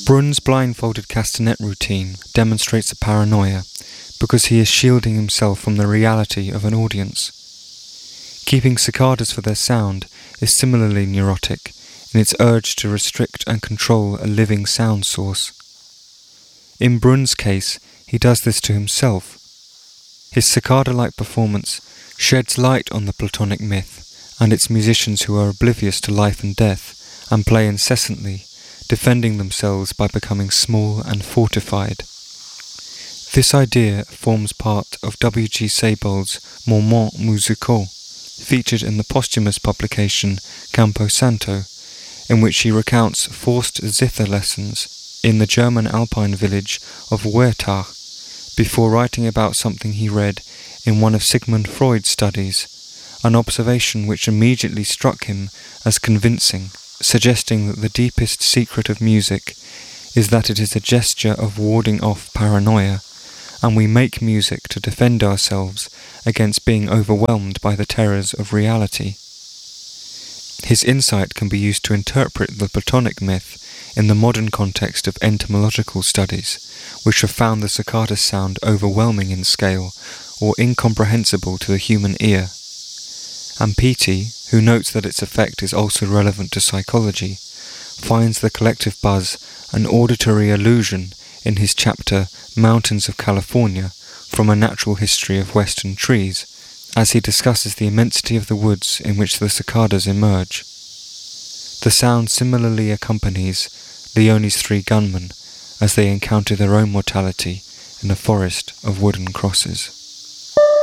Brun's blindfolded castanet routine demonstrates a paranoia because he is shielding himself from the reality of an audience. Keeping cicadas for their sound is similarly neurotic in its urge to restrict and control a living sound source. In Brun's case, he does this to himself. His cicada-like performance sheds light on the Platonic myth and its musicians who are oblivious to life and death and play incessantly, defending themselves by becoming small and fortified. This idea forms part of W.G. Seybold's Moments Musicaux, featured in the posthumous publication Campo Santo, in which he recounts forced zither lessons in the German alpine village of Wertach, before writing about something he read in one of Sigmund Freud's studies, an observation which immediately struck him as convincing, suggesting that the deepest secret of music is that it is a gesture of warding off paranoia, and we make music to defend ourselves against being overwhelmed by the terrors of reality. His insight can be used to interpret the Platonic myth in the modern context of entomological studies, which have found the cicada sound overwhelming in scale or incomprehensible to the human ear. And Petey, who notes that its effect is also relevant to psychology, finds the collective buzz an auditory illusion in his chapter Mountains of California from a Natural History of Western Trees, as he discusses the immensity of the woods in which the cicadas emerge. The sound similarly accompanies Leone's three gunmen as they encounter their own mortality in a forest of wooden crosses.